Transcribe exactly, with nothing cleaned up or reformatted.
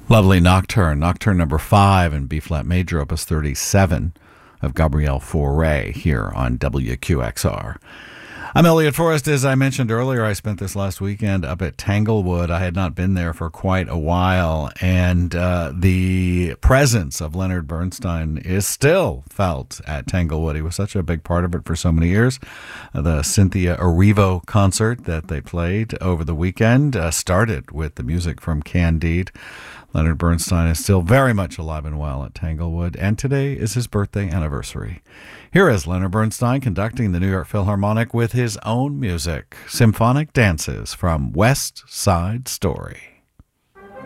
Lovely Nocturne, Nocturne number five in B-flat major, opus thirty-seven of Gabriel Fauré here on W Q X R. I'm Elliot Forrest. As I mentioned earlier, I spent this last weekend up at Tanglewood. I had not been there for quite a while, and uh, the presence of Leonard Bernstein is still felt at Tanglewood. He was such a big part of it for so many years. Uh, the Cynthia Erivo concert that they played over the weekend uh, started with the music from Candide. Leonard Bernstein is still very much alive and well at Tanglewood, and today is his birthday anniversary. Here is Leonard Bernstein conducting the New York Philharmonic with his own music, Symphonic Dances from West Side Story.